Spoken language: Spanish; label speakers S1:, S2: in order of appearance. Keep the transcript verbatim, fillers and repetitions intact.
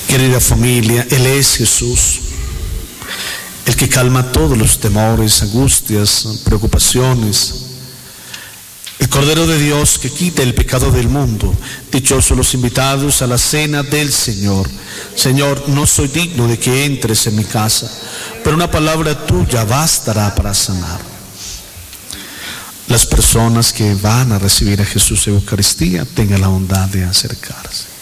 S1: Querida familia, Él es Jesús, el que calma todos los temores, angustias, preocupaciones. El Cordero de Dios que quita el pecado del mundo. Dichosos los invitados a la cena del Señor. Señor, no soy digno de que entres en mi casa, pero una palabra tuya bastará para sanar. Las personas que van a recibir a Jesús en Eucaristía tengan la bondad de acercarse.